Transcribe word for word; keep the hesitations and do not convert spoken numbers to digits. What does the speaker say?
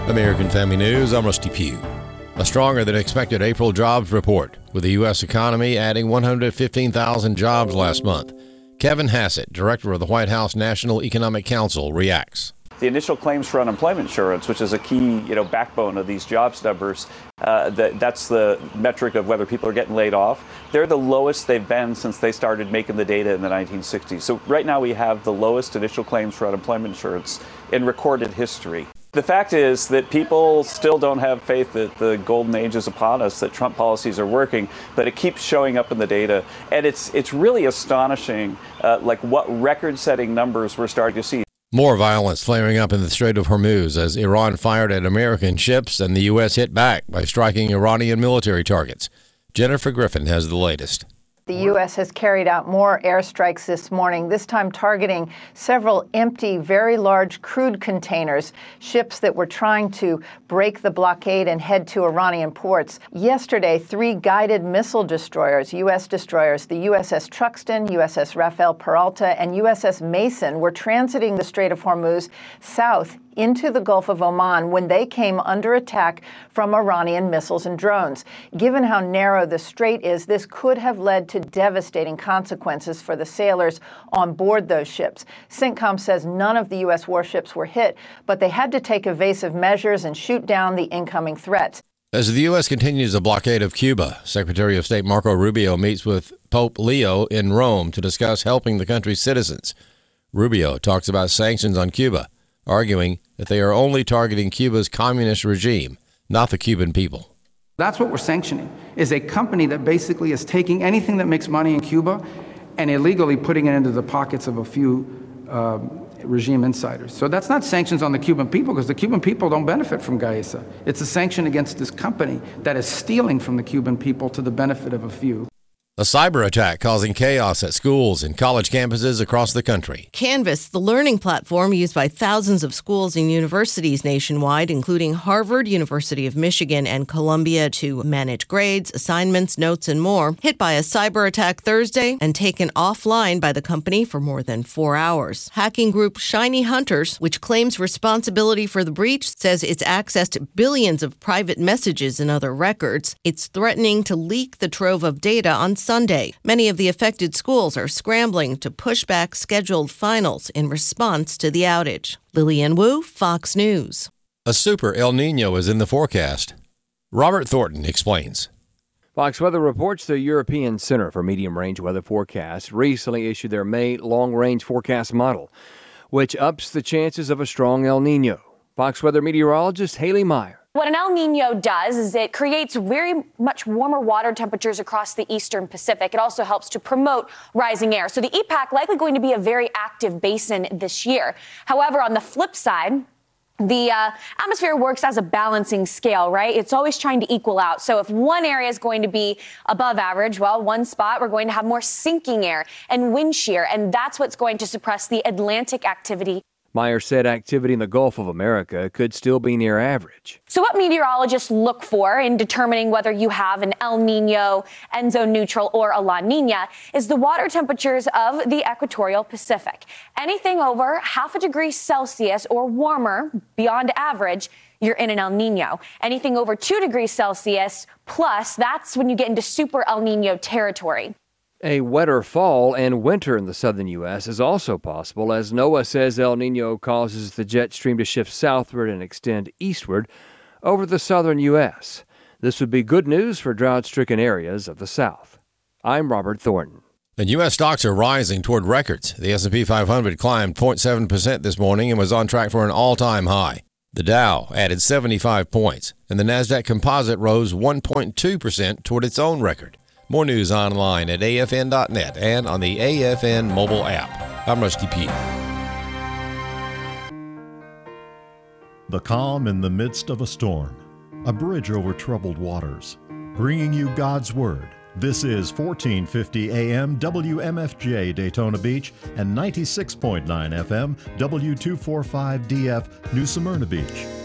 American Family News, I'm Rusty Pugh. A stronger than expected April jobs report, with the U S economy adding one hundred fifteen thousand jobs last month. Kevin Hassett, director of the White House National Economic Council, reacts. The initial claims for unemployment insurance, which is a key, you know, backbone of these jobs numbers, uh, that, that's the metric of whether people are getting laid off. They're the lowest they've been since they started making the data in the nineteen sixties. So right now we have the lowest initial claims for unemployment insurance in recorded history. The fact is that people still don't have faith that the golden age is upon us, that Trump policies are working, but it keeps showing up in the data. And it's it's really astonishing, uh, like what record-setting numbers we're starting to see. More violence flaring up in the Strait of Hormuz as Iran fired at American ships and the U S hit back by striking Iranian military targets. Jennifer Griffin has the latest. The U S has carried out more airstrikes this morning, this time targeting several empty, very large crude containers, ships that were trying to break the blockade and head to Iranian ports. Yesterday, three guided missile destroyers, U S destroyers, the U S S Truxtun, U S S Rafael Peralta, and U S S Mason, were transiting the Strait of Hormuz south into the Gulf of Oman when they came under attack from Iranian missiles and drones. Given how narrow the strait is, this could have led to devastating consequences for the sailors on board those ships. CENTCOM says none of the U S warships were hit, but they had to take evasive measures and shoot down the incoming threats. As the U S continues the blockade of Cuba, Secretary of State Marco Rubio meets with Pope Leo in Rome to discuss helping the country's citizens. Rubio talks about sanctions on Cuba, arguing that they are only targeting Cuba's communist regime, not the Cuban people. That's what we're sanctioning, is a company that basically is taking anything that makes money in Cuba and illegally putting it into the pockets of a few uh, regime insiders. So that's not sanctions on the Cuban people, because the Cuban people don't benefit from Gaesa. It's a sanction against this company that is stealing from the Cuban people to the benefit of a few. A cyber attack causing chaos at schools and college campuses across the country. Canvas, the learning platform used by thousands of schools and universities nationwide, including Harvard, University of Michigan, and Columbia, to manage grades, assignments, notes, and more, hit by a cyber attack Thursday and taken offline by the company for more than four hours. Hacking group Shiny Hunters, which claims responsibility for the breach, says it's accessed billions of private messages and other records. It's threatening to leak the trove of data on Sunday. Many of the affected schools are scrambling to push back scheduled finals in response to the outage. Lillian Wu, Fox News. A super El Nino is in the forecast. Robert Thornton explains. Fox Weather reports the European Center for Medium-Range Weather Forecasts recently issued their May long-range forecast model, which ups the chances of a strong El Nino. Fox Weather meteorologist Haley Meyer. What an El Nino does is it creates very much warmer water temperatures across the eastern Pacific. It also helps to promote rising air. So the E PAC likely going to be a very active basin this year. However, on the flip side, the uh, atmosphere works as a balancing scale, right? It's always trying to equal out. So if one area is going to be above average, well, one spot we're going to have more sinking air and wind shear, and that's what's going to suppress the Atlantic activity. Meyer said activity in the Gulf of America could still be near average. So what meteorologists look for in determining whether you have an El Nino, Enso neutral, or a La Nina is the water temperatures of the equatorial Pacific. Anything over half a degree Celsius or warmer beyond average, you're in an El Nino. Anything over two degrees Celsius plus, that's when you get into super El Nino territory. A wetter fall and winter in the southern U S is also possible, as NOAA says El Nino causes the jet stream to shift southward and extend eastward over the southern U S. This would be good news for drought-stricken areas of the South. I'm Robert Thornton. And U S stocks are rising toward records. The S and P five hundred climbed zero point seven percent this morning and was on track for an all-time high. The Dow added seventy-five points, and the NASDAQ Composite rose one point two percent toward its own record. More news online at A F N dot net and on the A F N mobile app. I'm Rusty Pugh. The calm in the midst of a storm. A bridge over troubled waters. Bringing you God's Word. This is fourteen fifty A M W M F J Daytona Beach and ninety-six point nine F M W two forty-five D F New Smyrna Beach.